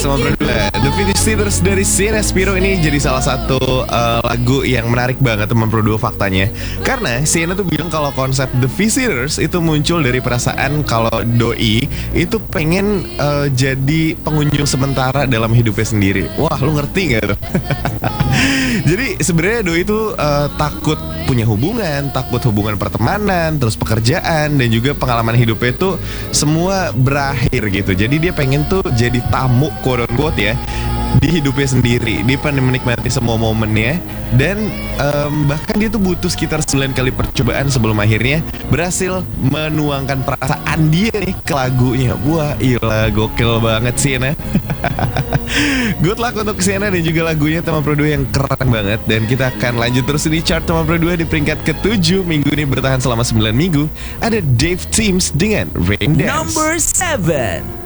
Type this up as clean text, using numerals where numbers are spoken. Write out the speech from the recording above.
sama berdua. The Visitors dari Sienna Spiro ini jadi salah satu lagu yang menarik banget teman Pro 2 faktanya. Karena Sienna tuh bilang kalau konsep The Visitors itu muncul dari perasaan kalau doi itu pengen jadi pengunjung sementara dalam hidupnya sendiri. Wah, lu ngerti gak tuh? Jadi sebenarnya doi itu takut punya hubungan, takut hubungan pertemanan, terus pekerjaan, dan juga pengalaman hidupnya itu semua berakhir gitu. Jadi dia pengen tuh jadi tamu, quote unquote ya, di hidupnya sendiri. Dia pengen menikmati semua momennya. Dan bahkan dia tuh butuh sekitar 9 kali percobaan sebelum akhirnya berhasil menuangkan perasaan dia nih ke lagunya. Wah, gila, gokil banget sih Sienna. Good luck untuk Sienna dan juga lagunya teman Pro 2 yang keren banget. Dan kita akan lanjut terus di chart teman Pro 2 di peringkat ke-7. Minggu ini bertahan selama 9 minggu. Ada Dave Teams dengan Rain Dance. Number 7.